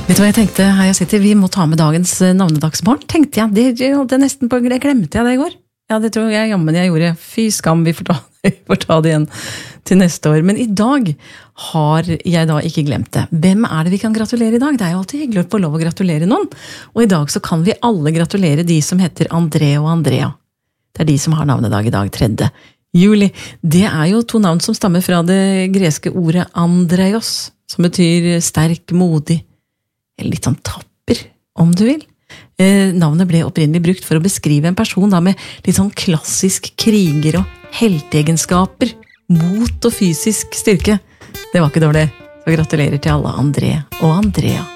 Vet du hva jeg tenkte her jeg sitter? Vi må ta med dagens navnedagsbarn, tenkte jeg. Det holdt jeg nesten på, det glemte jeg det i går. Ja, det tror jeg jammen jeg gjorde. Fy skam, vi får ta det igjen til neste år. Men i dag har jeg da ikke glemt det. Hvem er det vi kan gratulere i dag? Det er jo alltid hyggelig å få lov å gratulere noen. Og i dag så kan vi alle gratulere de som heter André og Andrea. Det er de som har navnedag i dag, 3. juli. Det er jo 2 navn som stammer fra det greske ordet Andreios, som betyr sterk, modig, eller litt sånn tapper, om du vil. Navnet ble opprinnelig brukt for å beskrive en person da, med litt sånn klassisk kriger- og helteegenskaper, mot og fysisk styrke. Det var ikke dårlig. Så gratulerer til alle André og Andrea.